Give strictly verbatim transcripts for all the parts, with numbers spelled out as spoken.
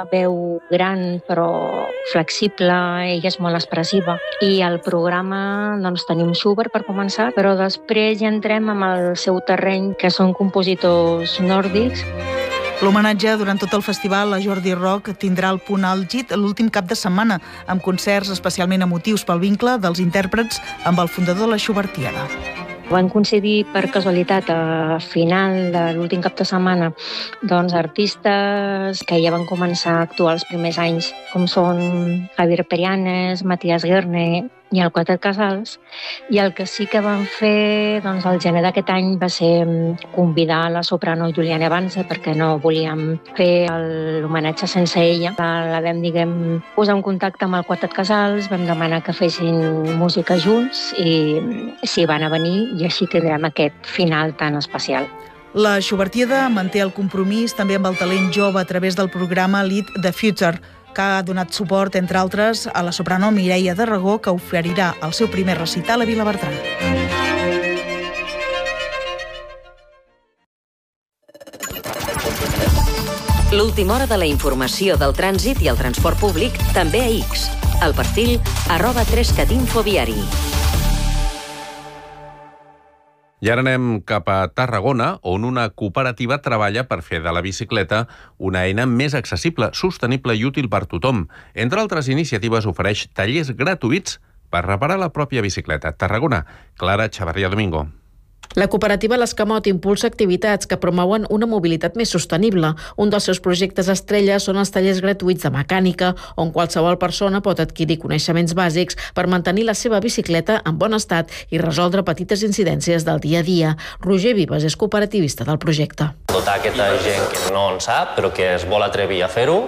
veu gran però flexible, ella és molt expressiva. I al programa doncs, tenim Schubert per començar, però després ja entrem amb el seu terreny, que són compositors nòrdics. L'homenatge durant tot el festival a Jordi Rock tindrà el punt àlgid l'últim cap de setmana, amb concerts especialment emotius pel vincle dels intèrprets amb el fundador de la Schubertiada. Van coincidir per casualitat a final de l'últim cap de setmana doncs, artistes que ja van començar a actuar els primers anys, com són Javier Perianes, Matías Guerne i el Quartet Casals, i el que sí que van fer doncs, al gener d'aquest any va ser convidar la soprano Juliana Banze, perquè no volíem fer l'homenatge sense ella. La vam, diguem, posar en contacte amb el Quartet Casals, vam demanar que fessin música junts i s'hi van a venir i així tindrem aquest final tan especial. La Schubertiada manté el compromís també amb el talent jove a través del programa Lead the Future, que ha donat suport, entre altres, a la soprano Mireia D'Aragó, que oferirà el seu primer recital a Vilabertran. L'última hora de la informació del trànsit i el transport públic també a X. El perfil arroba trescatinfoviari. I ara anem cap a Tarragona, on una cooperativa treballa per fer de la bicicleta una eina més accessible, sostenible i útil per tothom. Entre altres iniciatives, ofereix tallers gratuïts per reparar la pròpia bicicleta. Tarragona, Clara Chavarria Domingo. La cooperativa L'Escamot impulsa activitats que promouen una mobilitat més sostenible. Un dels seus projectes estrella són els tallers gratuïts de mecànica, on qualsevol persona pot adquirir coneixements bàsics per mantenir la seva bicicleta en bon estat i resoldre petites incidències del dia a dia. Roger Vives és cooperativista del projecte. Dotar aquesta gent que no en sap, però que es vol atrevir a fer-ho,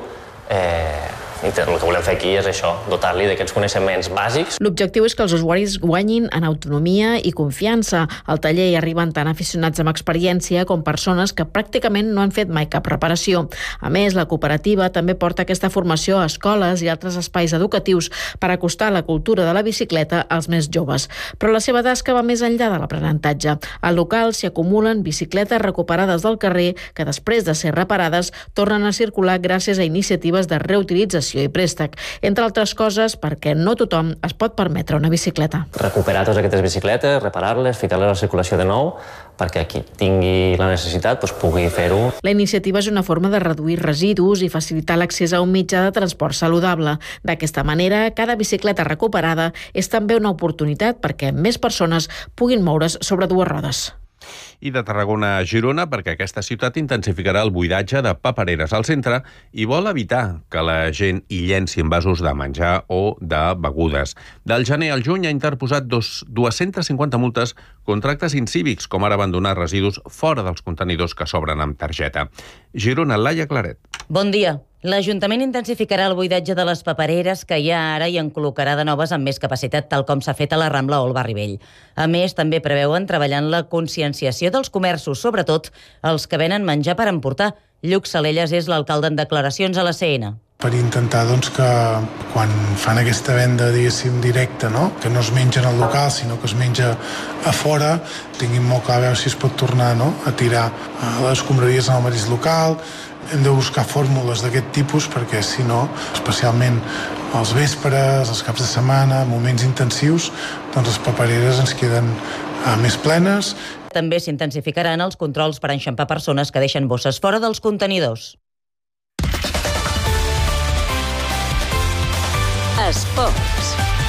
eh... i el que volem fer aquí és això, dotar-li d'aquests coneixements bàsics. L'objectiu és que els usuaris guanyin en autonomia i confiança. Al taller hi arriben tant aficionats amb experiència com persones que pràcticament no han fet mai cap reparació. A més, la cooperativa també porta aquesta formació a escoles i altres espais educatius per acostar la cultura de la bicicleta als més joves. Però la seva tasca va més enllà de l'aprenentatge. Al local s'hi acumulen bicicletes recuperades del carrer que després de ser reparades tornen a circular gràcies a iniciatives de reutilització i préstec, entre altres coses perquè no tothom es pot permetre una bicicleta. Recuperar totes aquestes bicicletes, reparar-les, ficar-les a la circulació de nou, perquè qui tingui la necessitat doncs, pugui fer-ho. La iniciativa és una forma de reduir residus i facilitar l'accés a un mitjà de transport saludable. D'aquesta manera, cada bicicleta recuperada és també una oportunitat perquè més persones puguin moure's sobre dues rodes. I de Tarragona a Girona, perquè aquesta ciutat intensificarà el buidatge de papereres al centre i vol evitar que la gent hi llenci envasos de menjar o de begudes. Del gener al juny ha interposat dues-centes cinquanta multes contra actes incívics, com ara abandonar residus fora dels contenidors que s'obren amb targeta. Girona, Laia Claret. Bon dia. L'Ajuntament intensificarà el buidatge de les papereres que hi ha ara i en col·locarà de noves amb més capacitat, tal com s'ha fet a la Rambla o al Barri Vell. A més, també preveuen treballar en la conscienciació dels comerços, sobretot els que venen menjar per emportar. Lluc Salelles és l'alcalde en declaracions a la C N. Per intentar doncs, que quan fan aquesta venda, diguéssim, directa, no? que no es menja en el local, sinó que es menja a fora, tinguin molt clar a veure si es pot tornar no? a tirar les escombraries en el mateix local. Hem de buscar fórmules d'aquest tipus perquè, si no, especialment als vespres, als caps de setmana, moments intensius, doncs les papereres ens queden uh, més plenes. També s'intensificaran els controls per enxampar persones que deixen bosses fora dels contenidors. Esports.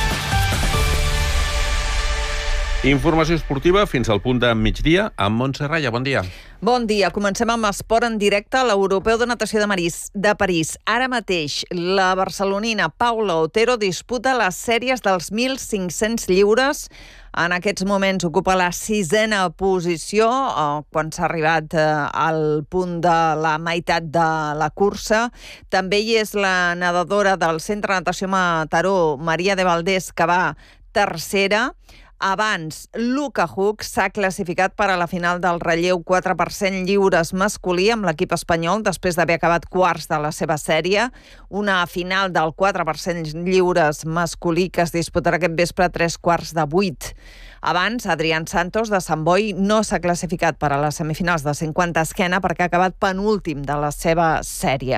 Informació esportiva fins al punt de migdia amb Montse Raya. Bon dia. Bon dia. Comencem amb esport en directe a l'Europeu de Natació de, Marís, de París. Ara mateix, la barcelonina Paula Otero disputa les sèries dels mil cinc-cents lliures. En aquests moments ocupa la sisena posició, quan s'ha arribat al punt de la meitat de la cursa. També hi és la nedadora del Centre de Natació Mataró, Maria de Valdés, que va tercera. Abans, Luca Huck s'ha classificat per a la final del relleu quatre per cent lliures masculí amb l'equip espanyol després d'haver acabat quarts de la seva sèrie. Una final del quatre per cent lliures masculí que es disputarà aquest vespre a tres quarts de vuit. Abans, Adrián Santos, de Sant Boi, no s'ha classificat per a les semifinals de cinquanta esquena perquè ha acabat penúltim de la seva sèrie.